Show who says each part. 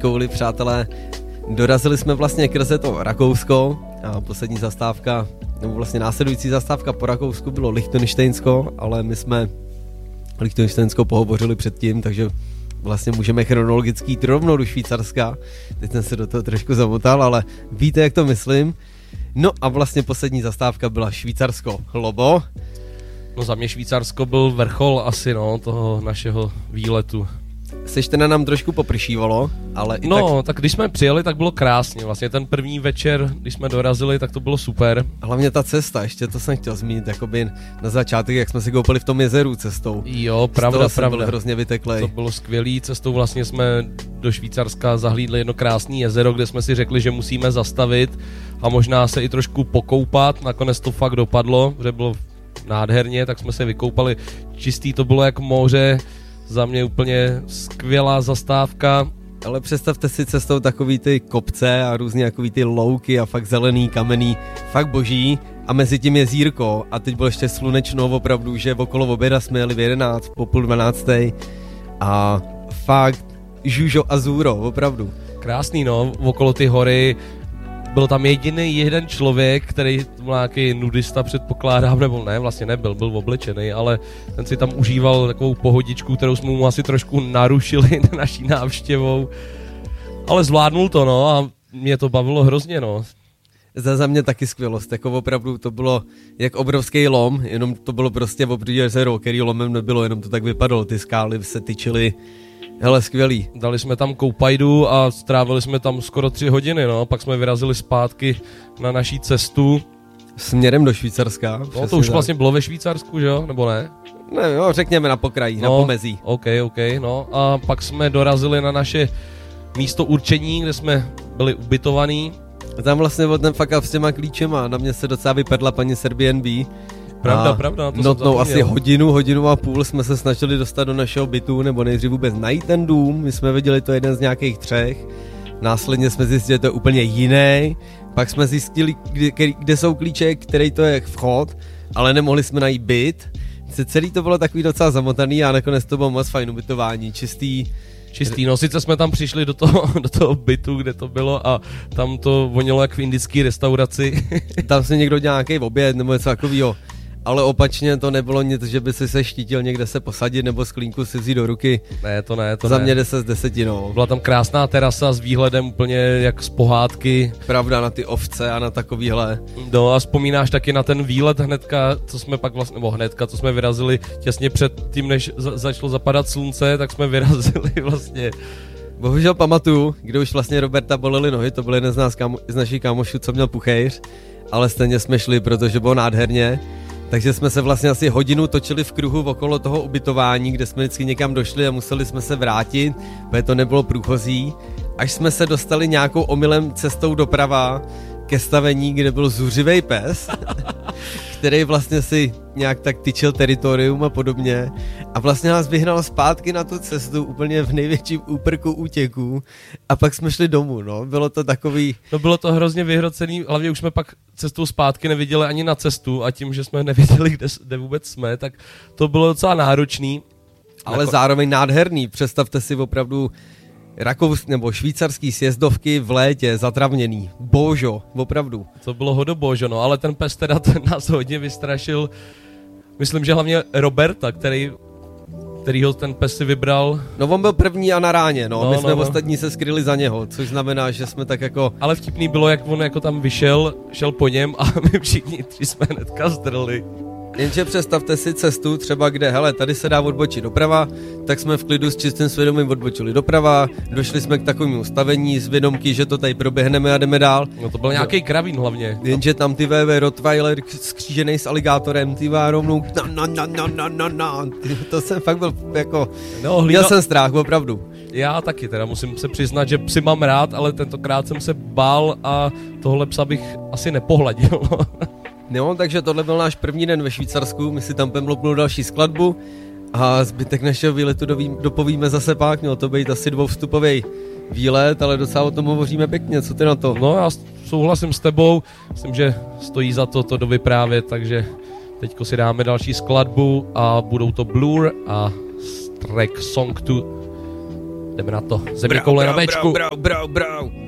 Speaker 1: kouli, přátelé. Dorazili jsme vlastně krze to Rakousko a poslední zastávka, nebo vlastně následující zastávka po Rakousku bylo Lichtenštejnsko, ale my jsme Lichtenštejnsko pohovořili předtím, takže vlastně můžeme chronologicky jít rovnou do Švýcarska. Teď jsem se do toho trošku zamotal, ale víte, jak to myslím. No a vlastně poslední zastávka byla Švýcarsko. Lobo?
Speaker 2: No za mě Švýcarsko byl vrchol asi, toho našeho výletu.
Speaker 1: Seštěna nám trošku popršívalo, ale i
Speaker 2: tak když jsme přijeli, tak bylo krásně. Vlastně ten první večer, když jsme dorazili, tak to bylo super.
Speaker 1: Hlavně ta cesta, ještě to jsem chtěl zmínit, jakoby na začátek, jak jsme si koupili v tom jezeru cestou.
Speaker 2: Jo, pravda.
Speaker 1: Byl hrozně vyteklej.
Speaker 2: To bylo skvělý, cestou vlastně jsme do Švýcarska zahlídli jedno krásné jezero, kde jsme si řekli, že musíme zastavit a možná se i trošku pokoupat. Nakonec to fakt dopadlo, že bylo nádherně, tak jsme se vykoupali. Čistý to bylo jak moře. Za mě úplně skvělá zastávka.
Speaker 1: Ale představte si cestou takový ty kopce a různě takový ty louky a fakt zelený, kamenný, fakt boží. A mezi tím jezírko a teď bylo ještě slunečno opravdu, že okolo oběda jsme jeli v 11, po 11:30 a fakt žužo azuro, opravdu.
Speaker 2: Krásný okolo ty hory. Byl tam jeden člověk, který byl nějaký nudista, předpokládám, nebo ne, vlastně nebyl, byl oblečený, ale ten si tam užíval takovou pohodičku, kterou jsme mu asi trošku narušili naší návštěvou. Ale zvládnul to, a mě to bavilo hrozně,
Speaker 1: Za mě taky skvělost, jako opravdu to bylo jak obrovský lom, jenom to bylo prostě opravdu jezero, který lomem nebylo, jenom to tak vypadalo, ty skály se tyčily. Hele, skvělý.
Speaker 2: Dali jsme tam koupajdu a strávili jsme tam skoro 3 hodiny, pak jsme vyrazili zpátky na naší cestu.
Speaker 1: Směrem do Švýcarska.
Speaker 2: To už vlastně bylo ve Švýcarsku, že jo, nebo ne?
Speaker 1: Ne, řekněme na pokraji, na pomezí.
Speaker 2: OK, a pak jsme dorazili na naše místo určení, kde jsme byli ubytovaní.
Speaker 1: Tam vlastně ten fakt s těma klíčema, na mě se docela vypadla paní z Airbnb.
Speaker 2: Pravda.
Speaker 1: Notnou asi hodinu a půl jsme se snažili dostat do našeho bytu, nebo nejdřív vůbec najít ten dům, my jsme viděli to jeden z nějakých 3, následně jsme zjistili, že to je úplně jiný, pak jsme zjistili, kde jsou klíče, který to je vchod, ale nemohli jsme najít byt, celý to bylo takový docela zamotaný a nakonec to bylo moc fajn ubytování, čistý,
Speaker 2: sice jsme tam přišli do toho bytu, kde to bylo a tam to vonilo jak v indické restauraci.
Speaker 1: Tam se někdo dělal nějaký oběd nebo něco takového. Ale opačně to nebylo nic, že by si se štítil někde se posadit nebo sklínku si vzít do ruky.
Speaker 2: Ne, to ne.
Speaker 1: Za mě 10 z 10,
Speaker 2: Byla tam krásná terasa s výhledem úplně jak z pohádky.
Speaker 1: Pravda, na ty ovce a na takovýhle.
Speaker 2: A vzpomínáš taky na ten výlet hnedka, co jsme vyrazili těsně před tím, než začalo zapadat slunce, tak jsme vyrazili vlastně.
Speaker 1: Bohužel pamatuju, kdy už vlastně Roberta bolely nohy, to byl jeden z našich kámošů, co měl puchejř, ale stejně jsme šli, protože bylo nádherně. Takže jsme se vlastně asi hodinu točili v kruhu okolo toho ubytování, kde jsme vždycky někam došli a museli jsme se vrátit, protože to nebylo průchozí, až jsme se dostali nějakou omylem cestou doprava ke stavení, kde byl zuřivej pes, který vlastně si nějak tak tyčil teritorium a podobně a vlastně nás vyhnal zpátky na tu cestu úplně v největším úprku útěku a pak jsme šli domů, bylo to takový...
Speaker 2: Bylo to hrozně vyhrocený, hlavně už jsme pak cestou zpátky neviděli ani na cestu a tím, že jsme nevěděli, kde vůbec jsme, tak to bylo docela náročný.
Speaker 1: Ale zároveň nádherný, představte si opravdu nebo švýcarský sjezdovky v létě, zatravněný. Božo, opravdu.
Speaker 2: To bylo hodobožo, ale ten pes teda nás hodně vystrašil. Myslím, že hlavně Roberta, kterýho ten pes si vybral.
Speaker 1: On byl první a na ráně, my jsme ostatní se skryli za něho, což znamená, že jsme tak jako...
Speaker 2: Ale vtipný bylo, jak on jako tam vyšel, šel po něm a my všichni 3 jsme hnedka zdrli.
Speaker 1: Jenže představte si cestu třeba kde, tady se dá odbočit doprava, tak jsme v klidu s čistým svědomím odbočili doprava, došli jsme k takovému stavení s vědomky, že to tady proběhneme a jdeme dál.
Speaker 2: To byl nějaký kravín hlavně.
Speaker 1: Jenže tam ty VV Rottweiler skřížený s aligátorem, rovnou to jsem fakt byl jako, měl jsem strach, opravdu.
Speaker 2: Já taky teda musím se přiznat, že psy mám rád, ale tentokrát jsem se bál a tohle psa bych asi nepohladil.
Speaker 1: Takže tohle byl náš první den ve Švýcarsku, my si tam pemlopnul další skladbu a zbytek našeho výletu dopovíme zase pak, mělo to být asi 2vstupový výlet, ale docela o tom hovoříme pěkně, co ty na to?
Speaker 2: Já souhlasím s tebou, myslím, že stojí za to dovyprávět, takže teďko si dáme další skladbu a budou to Blur a track Song to Jdeme na to. Země koule na Bčku.
Speaker 1: Brau.